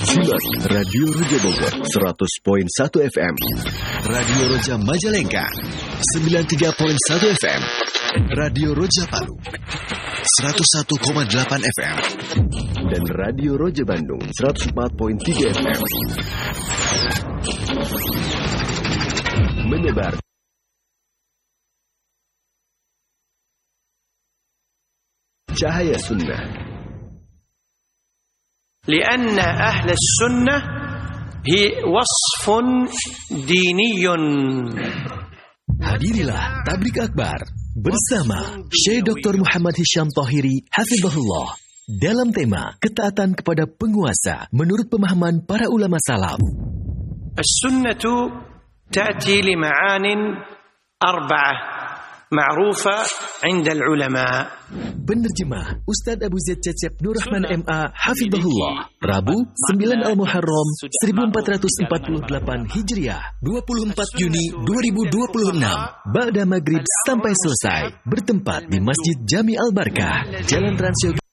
Simak Radio Roja Bogor 100.1 FM, Radio Roja Majalengka 93.1 FM, Radio Roja Palu 101,8 FM, dan Radio Roja Bandung 104.3 FM. Menyebar cahaya sunnah. لأن أهل السنة هي وصف ديني. Hadirilah Tablik Akbar bersama Syekh Dr. Muhammad Hisham Thahiri Hafizahullah dalam tema ketaatan kepada penguasa menurut pemahaman para ulama salaf. السنة تأتي لمعان أربعة معروفة عند العلماء. Penerjemah Ustadz Abu Zaid Cecep Nur Rahman MA Hafizahullah, Rabu 9 Al-Muharram 1448 Hijriah, 24 Juni 2026, Ba'da Maghrib sampai selesai, bertempat di Masjid Jami Al-Barkah, Jalan Transyogi.